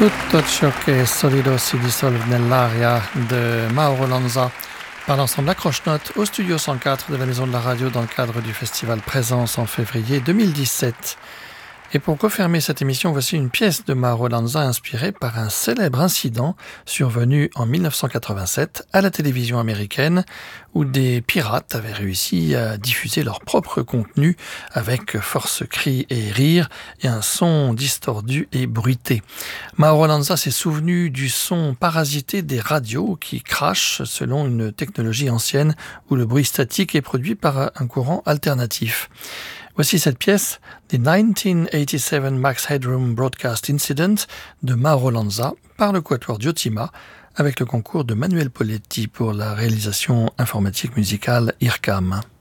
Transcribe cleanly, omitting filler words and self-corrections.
Tutto ciò che è solido si dissolve nell'aria de Mauro Lanza par l'ensemble Accroche-Notes au studio 104 de la Maison de la Radio dans le cadre du festival Présence en février 2017. Et pour confirmer cette émission, voici une pièce de Mauro Lanza inspirée par un célèbre incident survenu en 1987 à la télévision américaine où des pirates avaient réussi à diffuser leur propre contenu avec force cris et rires et un son distordu et bruité. Mauro Lanza s'est souvenu du son parasité des radios qui crachent selon une technologie ancienne où le bruit statique est produit par un courant alternatif. Voici cette pièce, The 1987 Max Headroom Broadcast Incident de Mauro Lanza par le Quatuor Diotima avec le concours de Manuel Poletti pour la réalisation informatique musicale IRCAM.